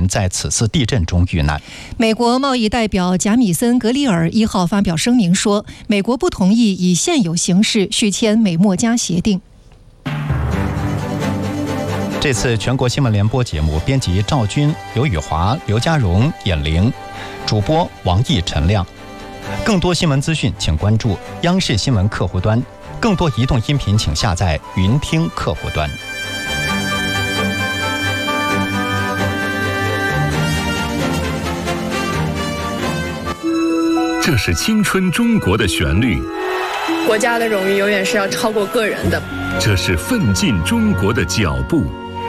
在此次地震中遇难。 美国贸易代表贾米森·格里尔1号发表声明说，美国不同意以现有形式续签美墨加协定。 这次全国新闻联播节目编辑赵军、刘宇华、刘家荣、闫玲，主播王毅、陈亮。更多新闻资讯请关注央视新闻客户端，更多移动音频请下载云听客户端。 这是青春中国的旋律， 国家的荣誉永远是要超过个人的。 这是奋进中国的脚步。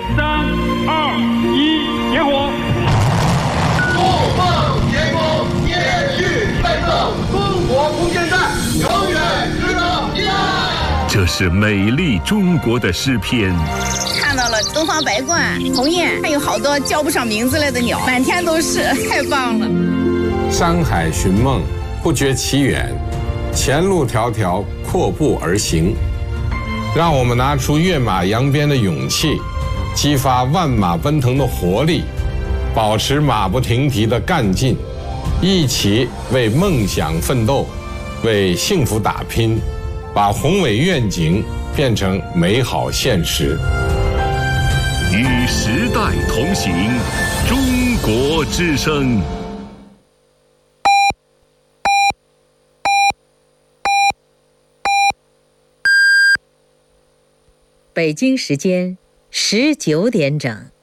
3、2、1，点火！ 怒放天空，延续奋斗，中国空间站永远值得依赖。 这是美丽中国的诗篇。 看到了东方白鹳、鸿雁，还有好多叫不上名字来的鸟，满天都是，太棒了。 山海寻梦，不觉其远，前路迢迢，阔步而行。让我们拿出跃马扬鞭的勇气，激发万马奔腾的活力，保持马不停蹄的干劲，一起为梦想奋斗，为幸福打拼，把宏伟愿景变成美好现实。 与时代同行，中国之声。 北京时间19点整。